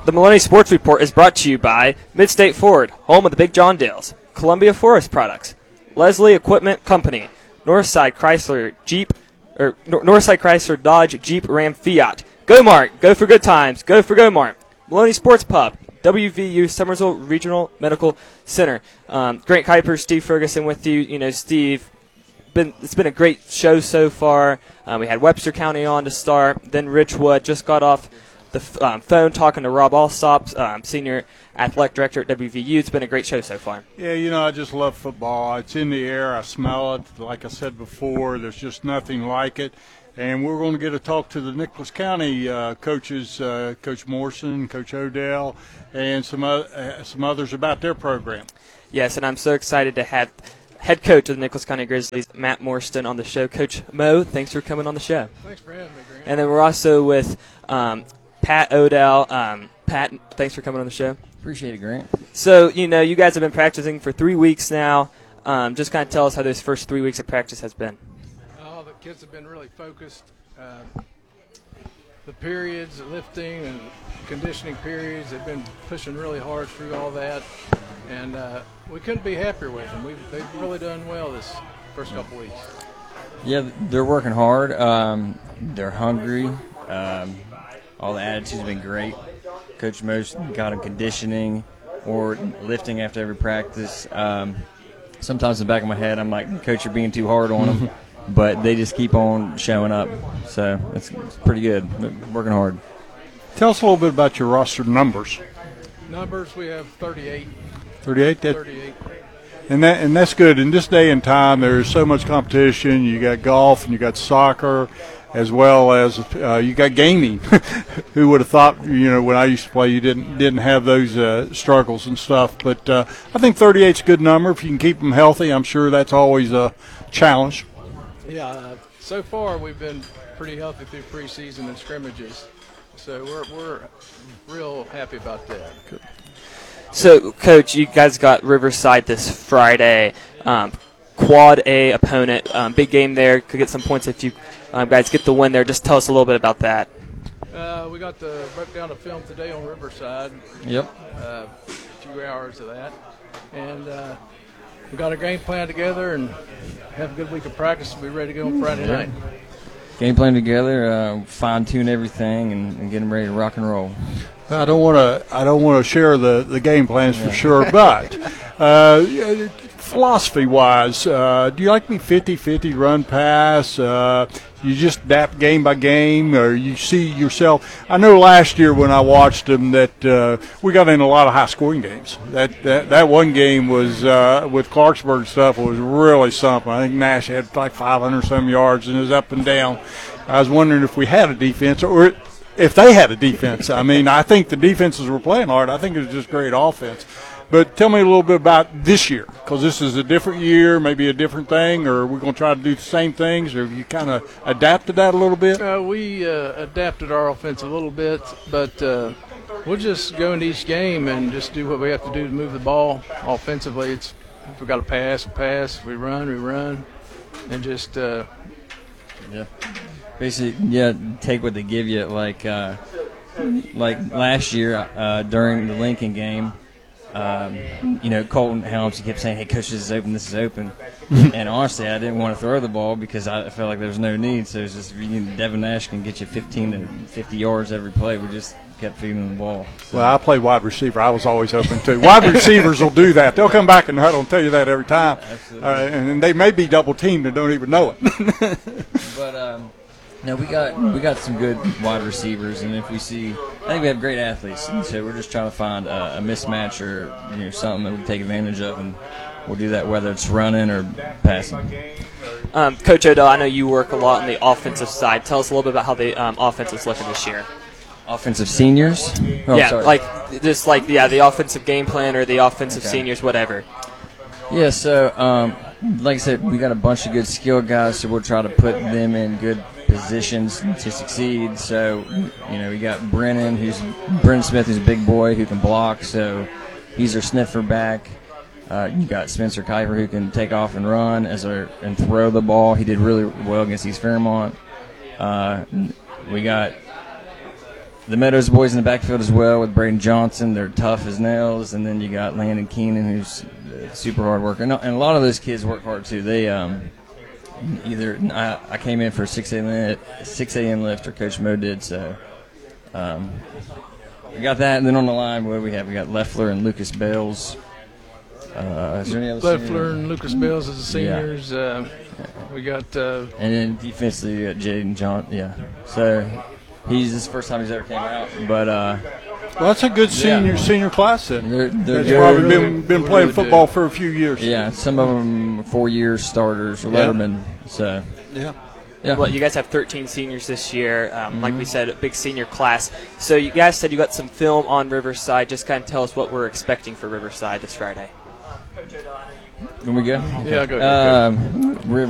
The Maloney Sports Report is brought to you by Midstate Ford, home of the Big John Dales, Columbia Forest Products, Leslie Equipment Company, Northside Chrysler Dodge Jeep Ram Fiat. Go Mart, go for good times, go for Go Mart. Maloney Sports Pub, WVU Summersville Regional Medical Center. Grant Kuiper, Steve Ferguson with you. You know, Steve, it's been a great show so far. We had Webster County on to start. Then Rich Wood just got off the phone talking to Rob Alsop, Senior Athletic Director at WVU. It's been a great show so far. Yeah, you know, I just love football. It's in the air. I smell it. Like I said before, there's just nothing like it. And we're going to get a talk to the Nicholas County coaches, Coach Morrison, Coach Odell, and some others about their program. Yes, and I'm so excited to have head coach of the Nicholas County Grizzlies, Matt Morston, on the show. Coach Mo, thanks for coming on the show. Thanks for having me, Grant. And then we're also with Pat Odell. Pat, thanks for coming on the show. Appreciate it, Grant. So, you know, you guys have been practicing for 3 weeks now. Just kind of tell us how those first 3 weeks of practice has been. Oh, the kids have been really focused. The periods, the lifting and conditioning periods, they've been pushing really hard through all that. And we couldn't be happier with them. They've really done well this first couple weeks. Yeah, they're working hard. They're hungry. All the attitudes have been great. Coach Mo's got them conditioning or lifting after every practice. Sometimes in the back of my head, I'm like, Coach, you're being too hard on them. But they just keep on showing up. So it's pretty good. They're working hard. Tell us a little bit about your roster numbers. Numbers, we have 38. 38? 38. And that's good. In this day and time, there's so much competition. You got golf and you got soccer, as well as you got gaming. Who would have thought? You know, when I used to play, you didn't have those struggles and stuff. But I think 38's a good number. If you can keep them healthy, I'm sure that's always a challenge. Yeah, so far we've been pretty healthy through preseason and scrimmages. So we're real happy about that. Good. So, Coach, you guys got Riverside this Friday. Quad A opponent. Big game there. Could get some points if you guys get the win there. Just tell us a little bit about that. We broke down the film today on Riverside. Yep. A few hours of that. And we got a game plan together and have a good week of practice and be ready to go on Friday night. Game plan together, fine-tune everything, and get them ready to rock and roll. I don't want to share the game plans for sure, but philosophy-wise, do you like me 50-50 run pass? You just adapt game by game, or you see yourself? I know last year when I watched them that we got in a lot of high-scoring games. That one game was with Clarksburg stuff was really something. I think Nash had like 500-some yards and it was up and down. I was wondering if we had a defense or if they had a defense. I mean, I think the defenses were playing hard. I think it was just great offense. But tell me a little bit about this year, because this is a different year, maybe a different thing, or we're going to try to do the same things, or have you kind of adapted that a little bit? We adapted our offense a little bit, but we'll just go into each game and just do what we have to do to move the ball offensively. If we got to pass, we pass. If we run, and just basically, take what they give you. Like last year during the Lincoln game. Colton Helms, he kept saying, hey, Coach, this is open. And honestly, I didn't want to throw the ball because I felt like there was no need. So it's just, Devin Nash can get you 15 to 50 yards every play. We just kept feeding him the ball. So. Well, I played wide receiver. I was always open, too. Wide receivers will do that. They'll come back and huddle and tell you that every time. And they may be double-teamed and don't even know it. But no, we got some good wide receivers, and if we see, I think we have great athletes, and so we're just trying to find a mismatch or something that we can take advantage of, and we'll do that whether it's running or passing. Coach Odell, I know you work a lot on the offensive side. Tell us a little bit about how the offense is looking this year. Offensive seniors? Oh, yeah, sorry. the offensive game plan or the offensive seniors, whatever. Yeah, so like I said, we got a bunch of good skill guys, so we'll try to put them in good positions to succeed. So, we got Brennan Smith, who's a big boy who can block, so he's our sniffer back. You got Spencer Kuiper, who can take off and run and throw the ball. He did really well against East Fairmont. We got the Meadows boys in the backfield as well with Braden Johnson. They're tough as nails. And then you got Landon Keenan, who's super hard worker. And a lot of those kids work hard too. They I came in for 6 a.m. lift, or Coach Mo did. So we got that. And then on the line, what do we have? We got Leffler and Lucas Bales. Is there any other Leffler and Lucas Bales as the seniors. We got and then defensively, you got Jaden John. Yeah. So he's this first time he's ever came out. But Well, that's a good senior class then. they're That's good. probably been playing really football good. for a few years. Yeah, some of them 4-year starters or lettermen. So Yeah. yeah. Well, you guys have 13 seniors this year. Like we said, a big senior class. So you guys said you got some film on Riverside. Just kind of tell us what we're expecting for Riverside this Friday. Can we go? yeah, go ahead. River